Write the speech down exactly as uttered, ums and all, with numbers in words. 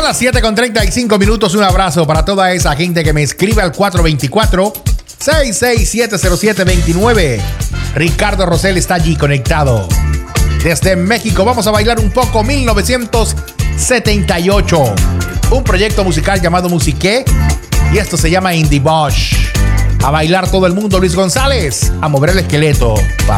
las siete con treinta y cinco minutos. Un abrazo para toda esa gente que me escribe al cuatro dos cuatro, seis seis siete cero siete dos nueve. Ricardo Rosell está allí conectado. Desde México vamos a bailar un poco mil novecientos setenta y ocho. Un proyecto musical llamado Musiqué. Y esto se llama Indie Bosch. A bailar todo el mundo, Luis González. A mover el esqueleto. Bye.